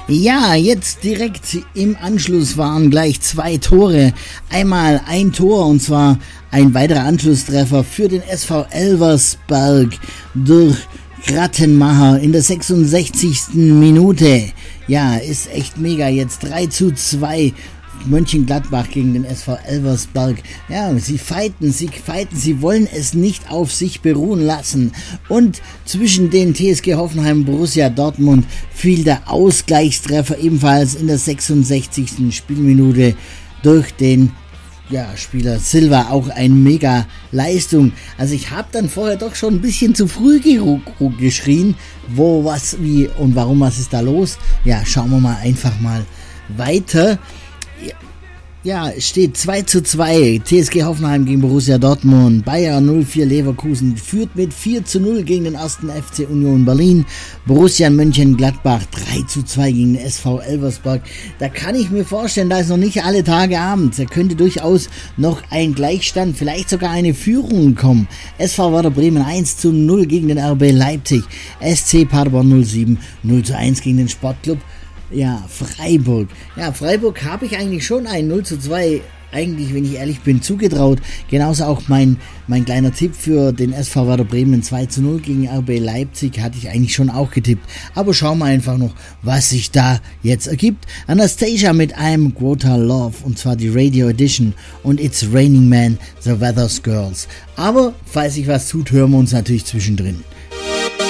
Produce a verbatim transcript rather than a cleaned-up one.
Ja, jetzt direkt im Anschluss waren gleich zwei Tore. Einmal ein Tor und zwar ein weiterer Anschlusstreffer für den S V Elversberg durch Grattenmacher in der sechsundsechzigsten Minute. Ja, ist echt mega. Jetzt drei zu zwei Mönchengladbach gegen den S V Elversberg. Ja, sie fighten, sie fighten, sie wollen es nicht auf sich beruhen lassen. Und zwischen den T S G Hoffenheim und Borussia Dortmund fiel der Ausgleichstreffer ebenfalls in der sechsundsechzigsten Spielminute durch den ja, Spieler Silva. Auch eine mega Leistung. Also ich habe dann vorher doch schon ein bisschen zu früh geschrien, wo, was, wie und warum, was ist da los? Ja, schauen wir mal einfach mal weiter. Ja, es steht zwei zu zwei. T S G Hoffenheim gegen Borussia Dortmund. Bayer null vier Leverkusen führt mit vier zu null gegen den ersten F C Union Berlin. Borussia Mönchengladbach drei zu zwei gegen den S V Elversberg. Da kann ich mir vorstellen, da ist noch nicht alle Tage Abend. Da könnte durchaus noch ein Gleichstand, vielleicht sogar eine Führung kommen. S V Werder Bremen eins zu null gegen den R B Leipzig. S C Paderborn null sieben null zu eins gegen den Sportclub Ja, Freiburg. Ja, Freiburg habe ich eigentlich schon ein null zu zwei, eigentlich, wenn ich ehrlich bin, zugetraut. Genauso auch mein, mein kleiner Tipp für den S V Werder Bremen zwei zu null gegen R B Leipzig hatte ich eigentlich schon auch getippt. Aber schauen wir einfach noch, was sich da jetzt ergibt. Anastasia mit einem Quota Love und zwar die Radio Edition und It's Raining Man, The Weather's Girls. Aber falls sich was tut, hören wir uns natürlich zwischendrin.